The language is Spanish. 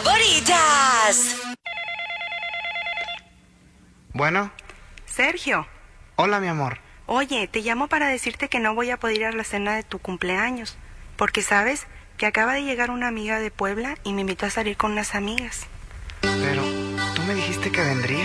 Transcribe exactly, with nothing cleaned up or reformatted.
favoritas. Bueno. Sergio. Hola, mi amor. Oye, te llamo para decirte que no voy a poder ir a la cena de tu cumpleaños, porque sabes que acaba de llegar una amiga de Puebla y me invitó a salir con unas amigas. Pero tú me dijiste que vendría.